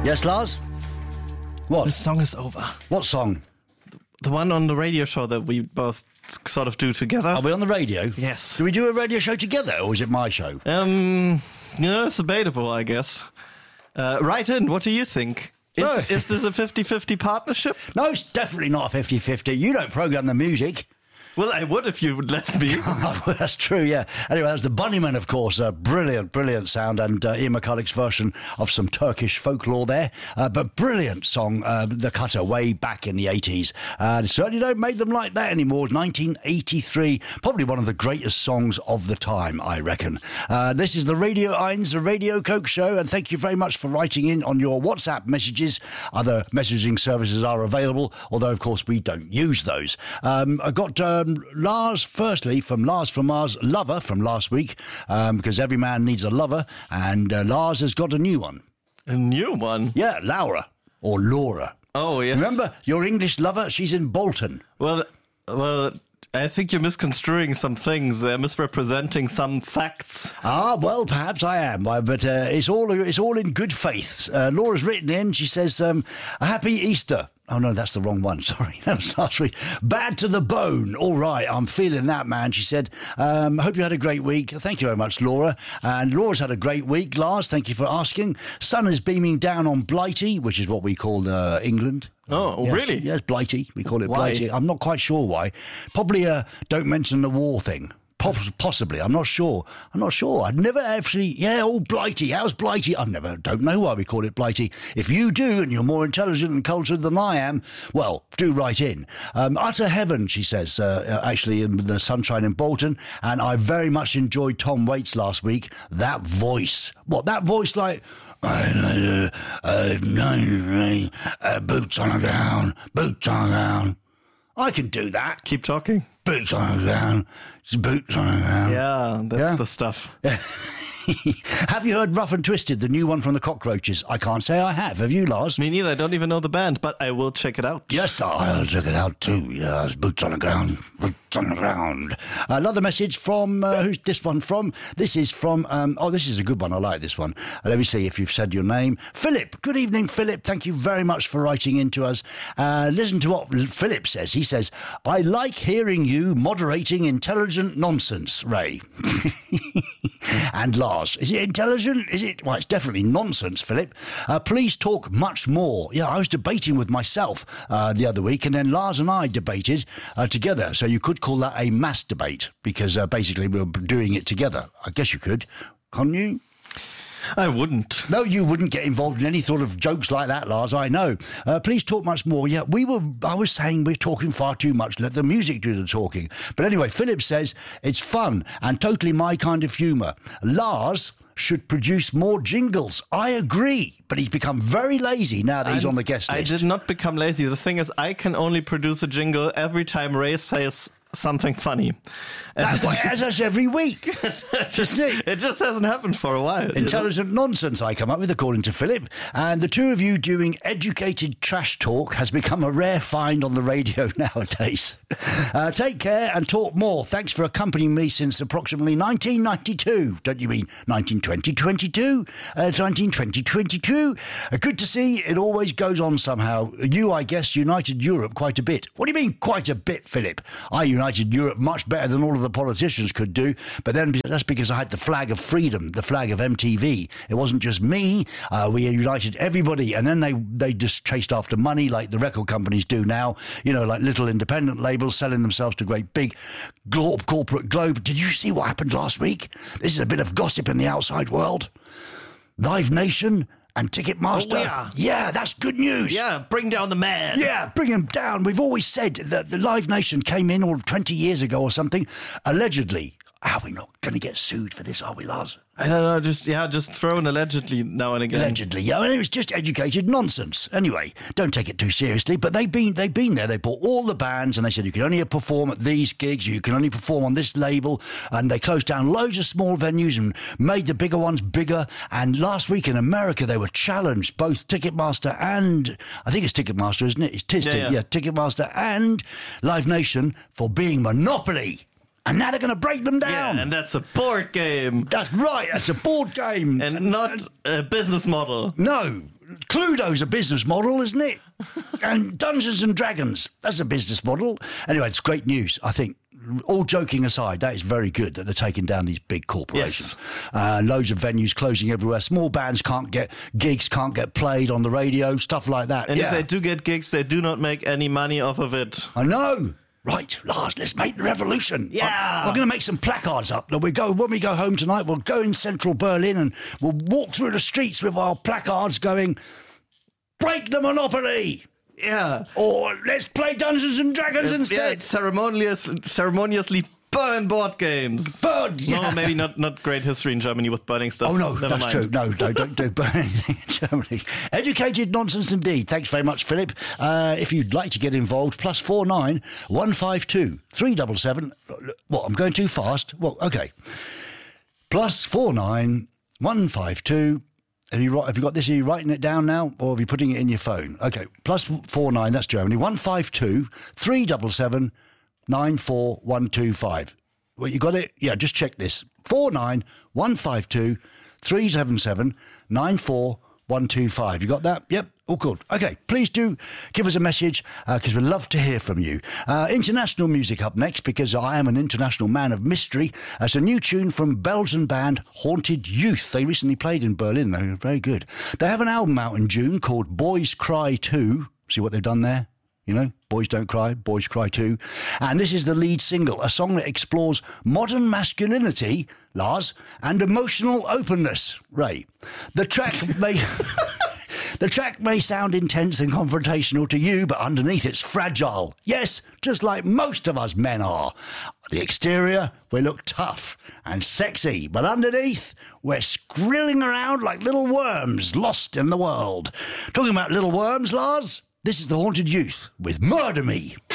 Yes, Lars? What? The song is over. What song? The one on the radio show that we both sort of do together. Are we on the radio? Yes. Do we do a radio show together, or is it my show? It's debatable, I guess. Write in, what do you think? Is this a 50-50 partnership? No, it's definitely not a 50-50. You don't program the music. Well, I would if you would let me. Well, that's true, yeah. Anyway, that's the Bunnymen, of course. Brilliant sound, and Ian McCulloch's version of some Turkish folklore there. But brilliant song, The Cutter, way back in the 80s. Certainly don't make them like that anymore. 1983, probably one of the greatest songs of the time, I reckon. This is the Radio 1, the Radio Coke Show, and thank you very much for writing in on your WhatsApp messages. Other messaging services are available, although, of course, we don't use those. I got... Lars, firstly, from Lars from Mars, Lover from last week, because every man needs a lover, and Lars has got a new one. A new one? Yeah, Laura, or Laura. Oh, yes. Remember, your English lover, she's in Bolton. Well, I think you're misconstruing some things, misrepresenting some facts. Well, perhaps I am, but it's all in good faith. Laura's written in, she says, a happy Easter. Oh, no, that's the wrong one. Sorry, that was last week. Bad to the bone. All right, I'm feeling that, man, she said. Hope you had a great week. Thank you very much, Laura. And Laura's had a great week. Lars, thank you for asking. Sun is beaming down on Blighty, which is what we call England. Oh, yes, really? Yes, Blighty. We call it Why? Blighty. I'm not quite sure why. Probably don't mention the war thing. Possibly. I'm not sure. I'd never actually... Yeah, Blighty. How's Blighty? Don't know why we call it Blighty. If you do, and you're more intelligent and cultured than I am, well, do write in. Utter heaven, she says, actually, in the sunshine in Bolton. And I very much enjoyed Tom Waits last week. That voice. What, that voice like... boots on the ground, boots on the ground. I can do that. Keep talking. Boots on the ground, boots on the ground. Yeah, that's the stuff. Have you heard Rough and Twisted, the new one from the Cockroaches? I can't say I have. Have you, Lars? Me neither. I don't even know the band, but I will check it out. Yes, I'll check it out too. Yes, boots on the ground, boots on the ground. Another message from, who's this one from? This is from, this is a good one. I like this one. Let me see if you've said your name. Philip. Good evening, Philip. Thank you very much for writing in to us. Listen to what Philip says. He says, I like hearing you moderating intelligent nonsense, Ray. And Lars. Is it intelligent? Is it? Well, it's definitely nonsense, Philip. Please talk much more. Yeah, I was debating with myself the other week, and then Lars and I debated together. So you could call that a mass debate, because basically we were doing it together. I guess you could. Can't you? I wouldn't. No, you wouldn't get involved in any sort of jokes like that, Lars, I know. Please talk much more. Yeah, I was saying we're talking far too much. Let the music do the talking. But anyway, Philip says it's fun and totally my kind of humour. Lars should produce more jingles. I agree, but he's become very lazy now that he's on the guest list. I did not become lazy. The thing is, I can only produce a jingle every time Ray says something funny. That's what it has every week. It just hasn't happened for a while. Intelligent nonsense I come up with, according to Philip. And the two of you doing educated trash talk has become a rare find on the radio nowadays. Take care and talk more. Thanks for accompanying me since approximately 1992. Don't you mean 1922? 1922. Good to see. It always goes on somehow. You, I guess, united Europe quite a bit. What do you mean quite a bit, Philip? I united Europe much better than all of the politicians could do, but then that's because I had the flag of freedom, the flag of MTV. It wasn't just me. We united everybody, and then they just chased after money like the record companies do now, like little independent labels selling themselves to great big corporate globe. Did you see what happened last week? This is a bit of gossip in the outside world. Live Nation and Ticketmaster. Oh, yeah, that's good news. Yeah, bring down the man. Yeah, bring him down. We've always said that the Live Nation came in 20 years ago or something, allegedly. Are we not going to get sued for this, are we, Lars? I don't know, just throw in allegedly now and again. Allegedly, yeah, and it was just educated nonsense. Anyway, don't take it too seriously, but they've been there. They bought all the bands, and they said you can only perform at these gigs, you can only perform on this label, and they closed down loads of small venues and made the bigger ones bigger. And last week in America, they were challenged, both Ticketmaster and, I think it's Ticketmaster, isn't it? Ticketmaster and Live Nation for being monopoly. And now they're going to break them down. Yeah, and that's a board game. That's right, that's a board game. And not a business model. No. Cluedo's a business model, isn't it? And Dungeons and Dragons, that's a business model. Anyway, it's great news, I think. All joking aside, that is very good that they're taking down these big corporations. Yes. Loads of venues closing everywhere. Small bands can't get gigs, can't get played on the radio, stuff like that. And if they do get gigs, they do not make any money off of it. I know. Right, Lars, let's make the revolution. Yeah. I'm going to make some placards up. When we go home tonight, we'll go in central Berlin and we'll walk through the streets with our placards going, break the monopoly. Yeah. Or let's play Dungeons and Dragons instead. Yeah, ceremoniously burn board games. Burn, yeah. No, maybe not great history in Germany with burning stuff. Oh, no, Never that's mind. true. No, don't burn anything in Germany. Educated nonsense indeed. Thanks very much, Philip. If you'd like to get involved, +49 152 377. What, I'm going too fast? Well, OK. +49 152. Have you got this? Are you writing it down now, or are you putting it in your phone? OK, +49, that's Germany. 152 377 94125. Well, you got it? Yeah, just check this. 49 152 377 94125. You got that? Yep. All good. OK, please do give us a message because we'd love to hear from you. International music up next because I am an international man of mystery. It's a new tune from Belgian band Haunted Youth. They recently played in Berlin. They were very good. They have an album out in June called Boys Cry 2. See what they've done there? You know, Boys Don't Cry, Boys Cry Too. And this is the lead single, a song that explores modern masculinity, Lars, and emotional openness, Ray. The track may... The track may sound intense and confrontational to you, but underneath it's fragile. Yes, just like most of us men are. The exterior, we look tough and sexy, but underneath, we're skrilling around like little worms lost in the world. Talking about little worms, Lars, this is the Haunted Youth with Murder Me.